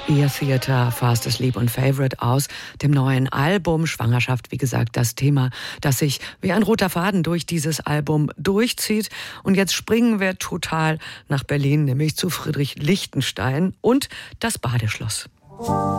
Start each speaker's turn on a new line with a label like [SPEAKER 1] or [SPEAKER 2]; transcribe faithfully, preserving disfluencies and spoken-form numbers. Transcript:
[SPEAKER 1] Ear Theater, Fastest Lieb und Favorite aus dem neuen Album. Schwangerschaft, wie gesagt, das Thema, das sich wie ein roter Faden durch dieses Album durchzieht. Und jetzt springen wir total nach Berlin, nämlich zu Friedrich Lichtenstein und das Badeschloss.